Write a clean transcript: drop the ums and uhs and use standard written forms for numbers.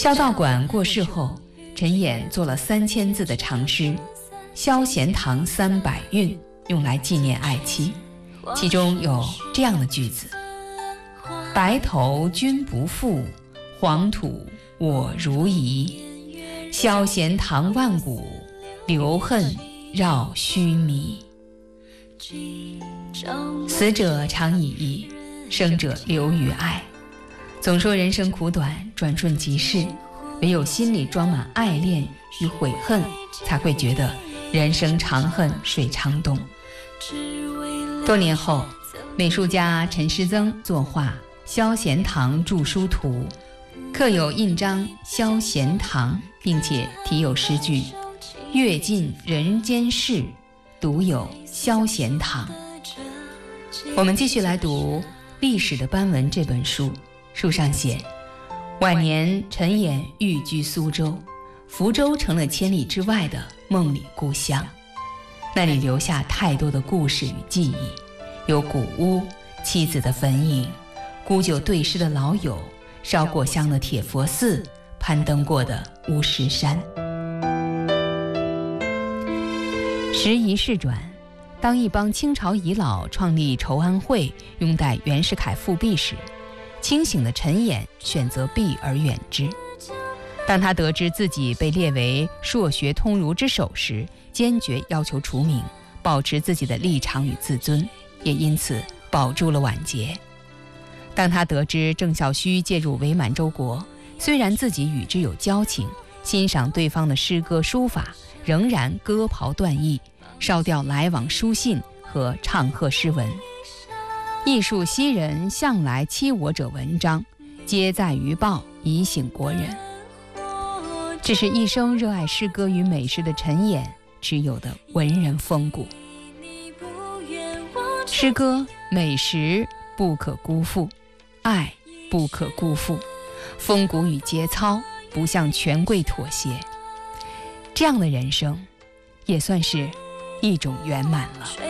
萧道馆过世后，陈衍做了3000字的长诗《萧贤堂300韵》，用来纪念爱妻。其中有这样的句子：白头君不负，黄土我如遗。萧贤堂万古，留恨绕须弥。死者常以义，生者留于爱。总说人生苦短，转瞬即逝，唯有心里装满爱恋与悔恨，才会觉得人生长恨水长东。多年后，美术家陈师曾作画《萧贤堂著书图》，刻有印章萧贤堂，并且题有诗句：阅尽人间事，独有萧贤堂。我们继续来读《历史的斑纹》这本书，书上写，晚年陈衍寓居苏州，福州成了千里之外的梦里故乡。那里留下太多的故事与记忆，有古屋、妻子的坟茔、古酒对诗的老友、烧过香的铁佛寺、攀登过的乌石山。时移世转，当一帮清朝遗老创立筹安会，拥戴袁世凯复辟时，清醒的陈衍选择避而远之。当他得知自己被列为硕学通儒之首时，坚决要求除名，保持自己的立场与自尊，也因此保住了晚节。当他得知郑孝胥介入伪满洲国，虽然自己与之有交情，欣赏对方的诗歌书法，仍然割袍断义，烧掉来往书信和唱和诗文。艺术昔人向来欺我者文章，皆在于报，以醒国人。这是一生热爱诗歌与美食的陈衍只有的文人风骨。诗歌、美食不可辜负，爱不可辜负，风骨与节操不向权贵妥协。这样的人生，也算是一种圆满了。